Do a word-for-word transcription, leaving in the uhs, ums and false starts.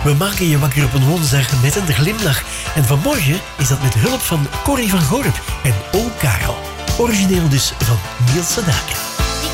We maken je wakker op een woensdag met een glimlach. En vanmorgen is dat met hulp van Corrie van Gorp en O. Karel. Origineel dus van Niels Sedaka.